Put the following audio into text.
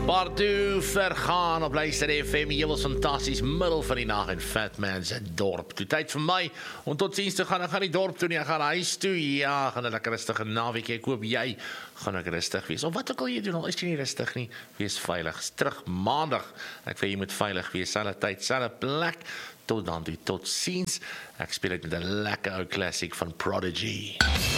Pardoe vergaan op Luister FM, jy was fantasties, middel van die nag in Fatman se dorp. Toe tyd vir my, om tot ziens te gaan, ek gaan die dorp toe nie, ek gaan huis toe, ja, gaan 'n lekker rustige naweek, ek hoop jy gaan ook rustig wees, of wat ook al jy doen, al is jy nie rustig nie, wees veilig, is terug maandag, ek wil jy moet veilig wees, selfe tyd, selfe plek, tot dan toe, tot ziens, ek speel uit met 'n lekker ou klassiek van Prodigy.